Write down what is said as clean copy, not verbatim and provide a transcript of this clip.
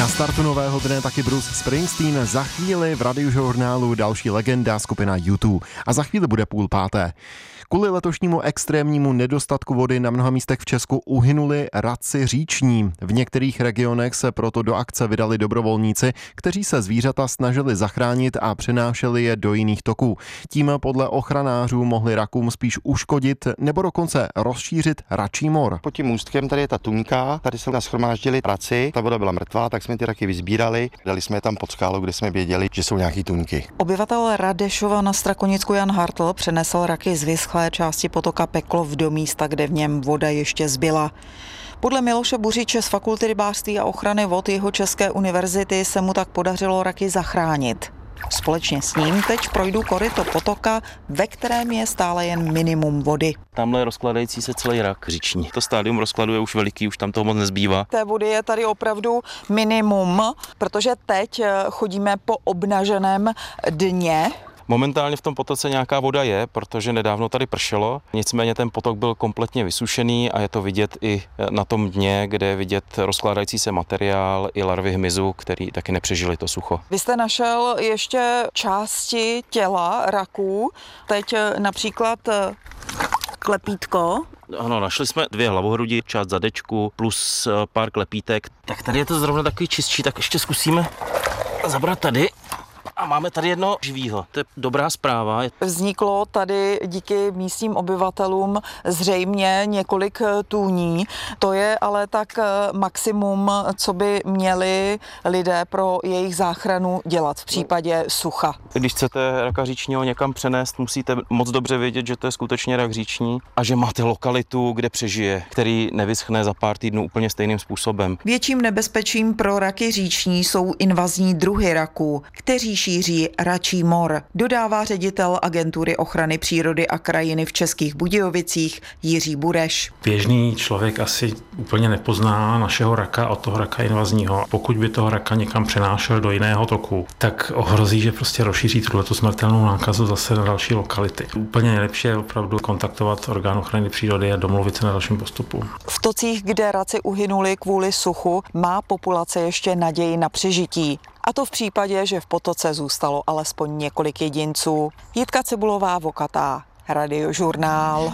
Na startu nového dne taky Bruce Springsteen, za chvíli v Radiožurnálu další legenda skupina U2 a za chvíli bude 4:30. Kvůli letošnímu extrémnímu nedostatku vody na mnoha místech v Česku uhynuli raci říční. V některých regionech se proto do akce vydali dobrovolníci, kteří se zvířata snažili zachránit a přenášeli je do jiných toků. Tím podle ochranářů mohli rakům spíš uškodit nebo dokonce rozšířit račí mor. Pod tím můstkem tady je ta tuňka, tady se nashromáždili raci, ta voda byla mrtvá, tak jsme ty raky vysbírali, dali jsme je tam pod skálu, kde jsme věděli, že jsou nějaký tuňky. Obyvatel Radešova na Strakonicku Jan Hartl přenesl raky z vyschlé části potoka Peklov do místa, kde v něm voda ještě zbyla. Podle Miloše Buřiče z Fakulty rybářství a ochrany vod Jihočeské univerzity se mu tak podařilo raky zachránit. Společně s ním teď projdu koryto potoka, ve kterém je stále jen minimum vody. Tamhle je rozkladající se celý rak říční. To stádium rozkladu je už veliký, už tam toho moc nezbývá. Té vody je tady opravdu minimum, protože teď chodíme po obnaženém dně. Momentálně v tom potoce nějaká voda je, protože nedávno tady pršelo. Nicméně ten potok byl kompletně vysušený a je to vidět i na tom dně, kde je vidět rozkládající se materiál i larvy hmyzu, který taky nepřežili to sucho. Vy jste našel ještě části těla raků, teď například klepítko. Ano, našli jsme 2 hlavohrudi, část zadečku plus pár klepítek. Tak tady je to zrovna takový čistší, tak ještě zkusíme zabrat tady. A máme tady jedno živýho. To je dobrá zpráva. Vzniklo tady díky místním obyvatelům zřejmě několik tůní. To je ale tak maximum, co by měli lidé pro jejich záchranu dělat v případě sucha. Když chcete raka říčního někam přenést, musíte moc dobře vědět, že to je skutečně rak říční a že máte lokalitu, kde přežije, který nevyschne za pár týdnů úplně stejným způsobem. Větším nebezpečím pro raky říční jsou invazní druhy raků, kteří šíří račí mor, dodává ředitel Agentury ochrany přírody a krajiny v Českých Budějovicích Jiří Bureš. Běžný člověk asi úplně nepozná našeho raka od toho raka invazního. Pokud by toho raka někam přenášel do jiného toku, tak ohrozí, že prostě rozšíří tuhletu smrtelnou nákazu zase na další lokality. Úplně nejlepší je opravdu kontaktovat orgán ochrany přírody a domluvit se na dalším postupu. V tocích, kde raci uhynuli kvůli suchu, má populace ještě naději na přežití. A to v případě, že v potoce zůstalo alespoň několik jedinců. Jitka Cibulová, Vokatá, Radiožurnál.